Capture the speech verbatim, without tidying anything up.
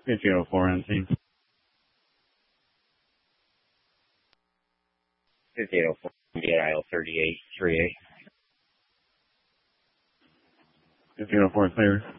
fifteen oh four on scene. fifteen oh four, Indiana aisle thirty-eight, three eight. fifteen oh four clear.